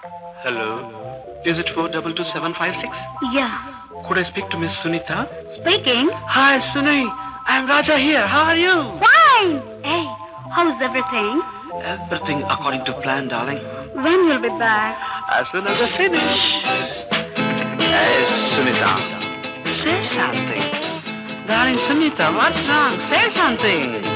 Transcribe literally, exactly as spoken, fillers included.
Hello. Is it four two two seven five six? Yeah. Could I speak to Miss Sunita? Speaking. Hi, Suni. I'm Raja here. How are you? Fine. Hey, how's everything? Everything according to plan, darling. When you'll be back? As soon as I finish. Hey, Sunita. Say something. Darling Sunita, what's wrong? Say something.